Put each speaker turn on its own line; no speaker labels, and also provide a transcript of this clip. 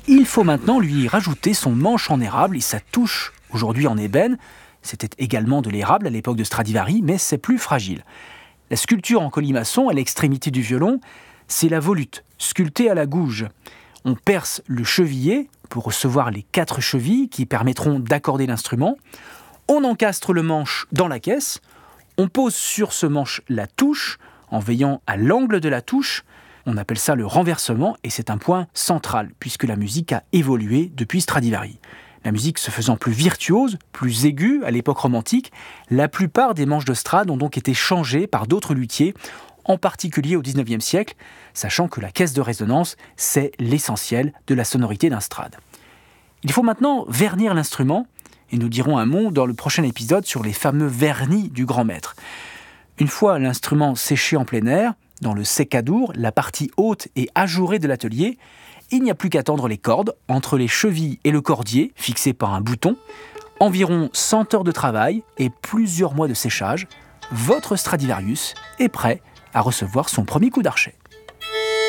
Il faut maintenant lui rajouter son manche en érable et sa touche, aujourd'hui en ébène. C'était également de l'érable à l'époque de Stradivari, mais c'est plus fragile. La sculpture en colimaçon, à l'extrémité du violon, c'est la volute, sculptée à la gouge. On perce le chevillet pour recevoir les 4 chevilles qui permettront d'accorder l'instrument. On encastre le manche dans la caisse. On pose sur ce manche la touche, en veillant à l'angle de la touche. On appelle ça le renversement et c'est un point central puisque la musique a évolué depuis Stradivari. La musique se faisant plus virtuose, plus aiguë à l'époque romantique, la plupart des manches de Strad ont donc été changées par d'autres luthiers, en particulier au XIXe siècle, sachant que la caisse de résonance, c'est l'essentiel de la sonorité d'un Strad. Il faut maintenant vernir l'instrument, et nous dirons un mot dans le prochain épisode sur les fameux vernis du grand maître. Une fois l'instrument séché en plein air, dans le sécadour, la partie haute et ajourée de l'atelier, il n'y a plus qu'à tendre les cordes entre les chevilles et le cordier, fixé par un bouton. Environ 100 heures de travail et plusieurs mois de séchage, votre Stradivarius est prêt à recevoir son premier coup d'archet.